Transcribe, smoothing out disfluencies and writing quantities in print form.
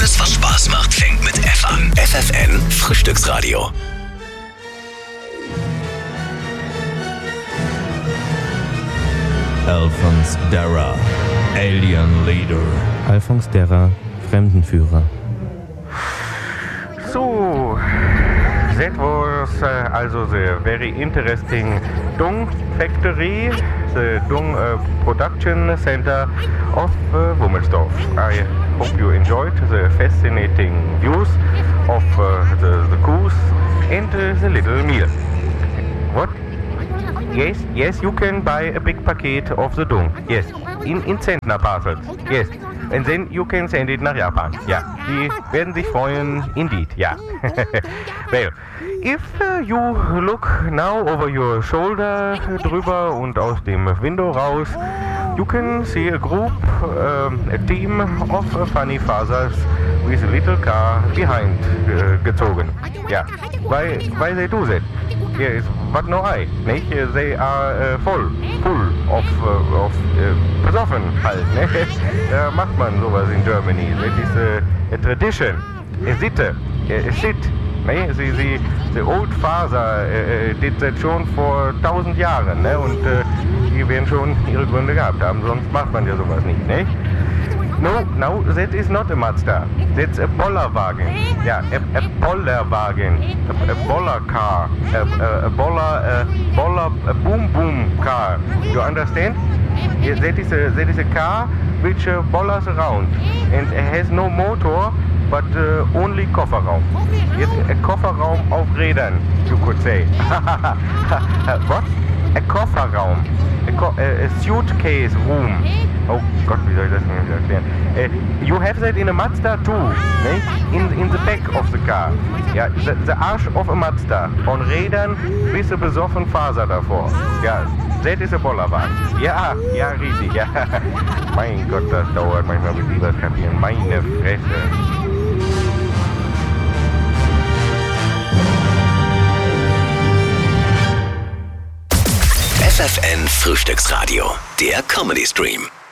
Alles, was Spaß macht, fängt mit F an. FFN Frühstücksradio. Alphonse Darra, Alien Leader. Alphonse Darra, Fremdenführer. So, that was also the very interesting Dung Factory, the Dung Production Center of Wummelsdorf. I hope you enjoyed the fascinating views of the goose and the little meal. What? Yes, you can buy a big packet of the dung. Yes, in Zentner parcels. Yes, and then you can send it nach Japan. Ja, die werden sich freuen, indeed. Ja. Well, if you look now over your shoulder drüber und aus dem Window raus, you can see a group, a team of funny fathers with a little car behind gezogen. Ja, why they do that? Yes, but no I, nicht? They are full of besoffen halt, ne? Da macht man sowas in Germany. That is a tradition, a Sitte, a sit. Ne? The old father did that schon vor 1000 Jahren, ne? Und die werden schon ihre Gründe gehabt haben, sonst macht man ja sowas nicht, ne? No, that is not a Mazda. That's a Bollerwagen. Yeah, a Bollerwagen. A Boller car. A boom car. You understand? Yeah, that is a car which bollers around and has no motor, but only Kofferraum. Yes, a Kofferraum auf Rädern, you could say. What? A Kofferraum. A suitcase room. Oh Gott, wie soll ich das denn erklären? You have that in a Mazda too, ne? In the back of the car. Ja, the Arsch of a Mazda. On Rädern bis a besoffen Faser davor. Ja, that is a Bollerwagen. Ja, richtig, ja. Mein Gott, das dauert manchmal, bis die das kapieren. Meine Fresse. FFN Frühstücksradio, der Comedy Stream.